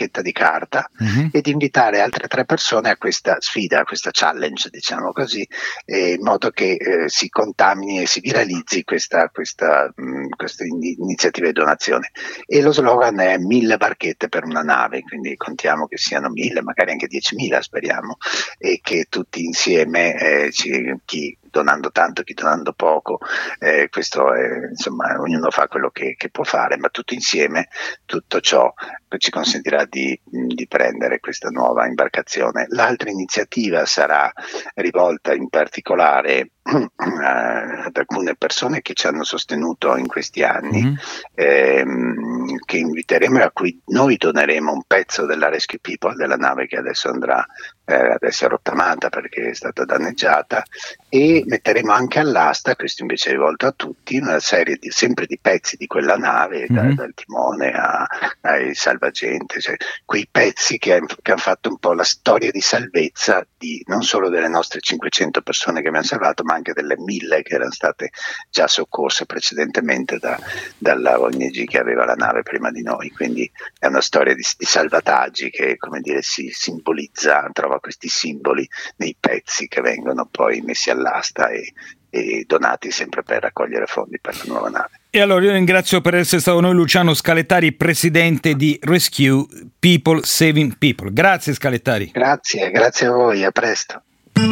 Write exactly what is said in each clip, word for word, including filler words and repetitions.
barchetta di carta uh-huh. e di invitare altre tre persone a questa sfida, a questa challenge, diciamo così, eh, in modo che eh, si contamini e si viralizzi questa, questa, mh, queste iniziative di donazione. E lo slogan è mille barchette per una nave, quindi contiamo che siano mille, magari anche diecimila, speriamo, e che tutti insieme, eh, ci, chi donando tanto, chi donando poco, eh, questo è, insomma, ognuno fa quello che, che può fare, ma tutto insieme, tutto ciò ci consentirà di, di prendere questa nuova imbarcazione. L'altra iniziativa sarà rivolta in particolare ad alcune persone che ci hanno sostenuto in questi anni, mm-hmm. ehm, che inviteremo e a cui noi doneremo un pezzo della Rescue People, della nave che adesso andrà eh, ad essere rottamata perché è stata danneggiata, e metteremo anche all'asta, questo invece è rivolto a tutti, una serie di, sempre di pezzi di quella nave, mm-hmm. da, dal timone a, ai salvagente, cioè quei pezzi che, che hanno fatto un po' la storia di salvezza di, non solo delle nostre cinquecento persone che abbiamo salvato, ma anche delle mille che erano state già soccorse precedentemente da, dalla O N G che aveva la nave prima di noi. Quindi è una storia di, di salvataggi che, come dire, si simbolizza, trova questi simboli nei pezzi che vengono poi messi all'asta e, e donati sempre per raccogliere fondi per la nuova nave. E allora io ringrazio per essere stato noi Luciano Scalettari, presidente di Rescue People Saving People. Grazie Scalettari. Grazie, grazie a voi, a presto.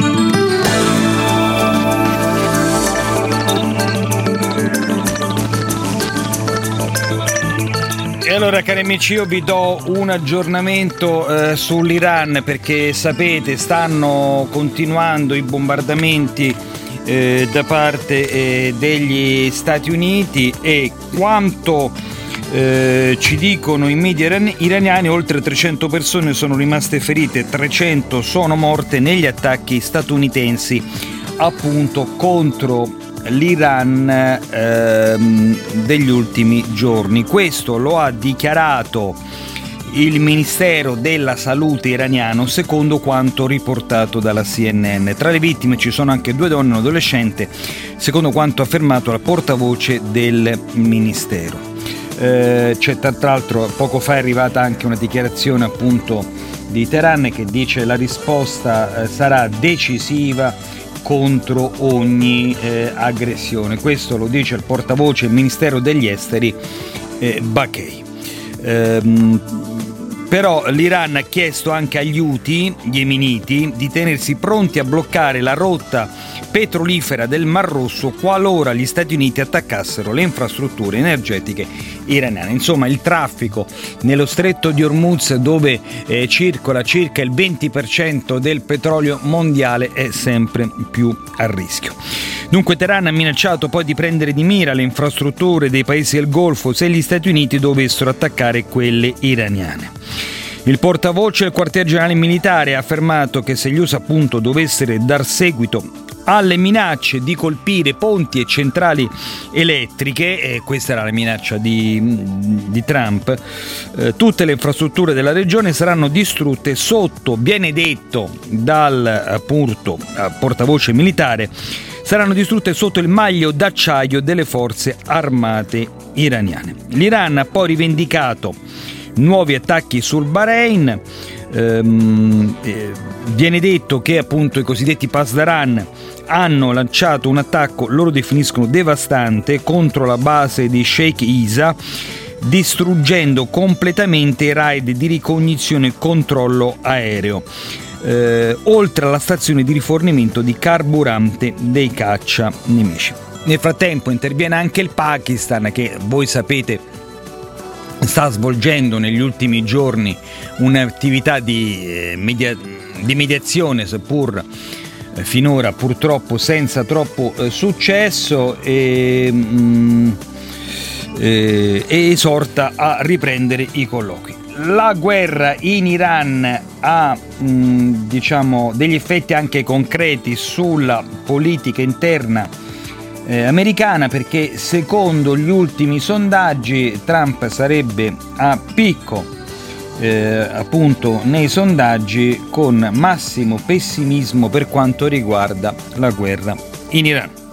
E allora cari amici, io vi do un aggiornamento eh, sull'Iran, perché sapete stanno continuando i bombardamenti eh, da parte eh, degli Stati Uniti, e quanto eh, ci dicono i media iran- iraniani, oltre trecento persone sono rimaste ferite, trecento sono morte negli attacchi statunitensi appunto contro l'Iran ehm, degli ultimi giorni. Questo lo ha dichiarato il Ministero della Salute iraniano, secondo quanto riportato dalla C N N. Tra le vittime ci sono anche due donne e un adolescente, secondo quanto affermato la portavoce del Ministero. Eh, c'è tra l'altro, poco fa è arrivata anche una dichiarazione appunto di Teheran che dice la risposta eh, sarà decisiva contro ogni eh, aggressione. Questo lo dice il portavoce del Ministero degli Esteri eh, Baghei. Ehm, però l'Iran ha chiesto anche agli Houthi yemeniti di tenersi pronti a bloccare la rotta petrolifera del Mar Rosso qualora gli Stati Uniti attaccassero le infrastrutture energetiche iraniane. Insomma, il traffico nello stretto di Hormuz, dove eh, circola circa il venti per cento del petrolio mondiale, è sempre più a rischio. Dunque Teheran ha minacciato poi di prendere di mira le infrastrutture dei paesi del Golfo se gli Stati Uniti dovessero attaccare quelle iraniane. Il portavoce del quartier generale militare ha affermato che se gli U S A appunto dovessero dar seguito alle minacce di colpire ponti e centrali elettriche, e questa era la minaccia di, di Trump, eh, tutte le infrastrutture della regione saranno distrutte sotto, viene detto dal appunto portavoce militare, saranno distrutte sotto il maglio d'acciaio delle forze armate iraniane. L'Iran ha poi rivendicato nuovi attacchi sul Bahrain. Ehm, eh, viene detto che appunto i cosiddetti Pasdaran hanno lanciato un attacco, loro definiscono devastante, contro la base di Sheikh Isa, distruggendo completamente i raid di ricognizione e controllo aereo, eh, oltre alla stazione di rifornimento di carburante dei caccia nemici. Nel frattempo interviene anche il Pakistan, che voi sapete sta svolgendo negli ultimi giorni un'attività di, eh, media- di mediazione, seppur eh, finora purtroppo senza troppo eh, successo, e, mh, eh, e esorta a riprendere i colloqui. La guerra in Iran ha mh, diciamo degli effetti anche concreti sulla politica interna Eh, americana, perché secondo gli ultimi sondaggi Trump sarebbe a picco eh, appunto nei sondaggi, con massimo pessimismo per quanto riguarda la guerra in Iran.